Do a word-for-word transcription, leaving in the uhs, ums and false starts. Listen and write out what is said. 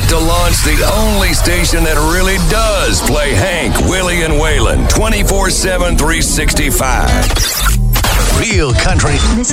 to launch the only station that really does play Hank, Willie, and Waylon twenty-four seven, three sixty-five. Real country.